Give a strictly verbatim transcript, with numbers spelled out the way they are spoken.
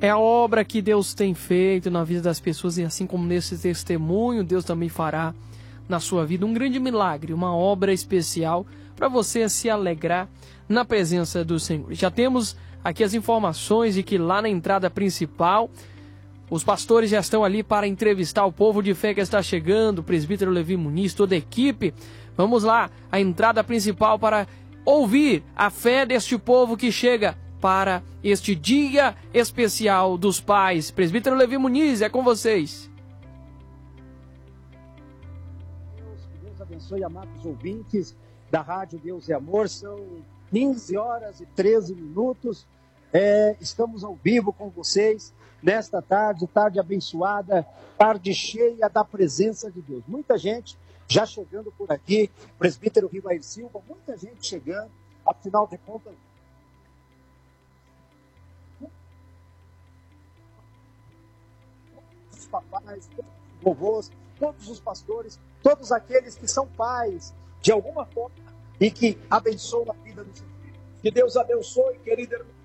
É a obra que Deus tem feito na vida das pessoas e assim como nesse testemunho, Deus também fará na sua vida um grande milagre, uma obra especial para você se alegrar na presença do Senhor. Já temos aqui as informações de que lá na entrada principal, os pastores já estão ali para entrevistar o povo de fé que está chegando, o presbítero Levi Muniz, toda a equipe. Vamos lá, a entrada principal para ouvir a fé deste povo que chega para este dia especial dos pais. Presbítero Levi Muniz, é com vocês. Deus, Deus abençoe, amados ouvintes da Rádio Deus e Amor. São quinze horas e treze minutos. É, estamos ao vivo com vocês nesta tarde, tarde abençoada, tarde cheia da presença de Deus. Muita gente já chegando por aqui, presbítero Rivair Silva, muita gente chegando, afinal de contas, os papais, todos os vovôs, todos os pastores, todos aqueles que são pais, de alguma forma, e que abençoam a vida dos seus filhos. Que Deus abençoe, querido irmão.